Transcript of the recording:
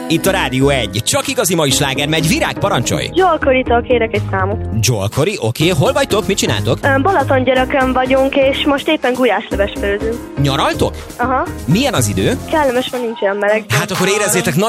Itt a Rádió 1. Csak igazi mai sláger megy. Virág, parancsolj! Joel Corey-tól kérek egy számot. Joel Corey, oké. Hol vagytok? Mit csináltok? Balatongyörökön vagyunk, és most éppen gulyásleves főzünk. Nyaraltok? Aha. Milyen az idő? Kellemes, van, nincs olyan meleg. Hát akkor érezzétek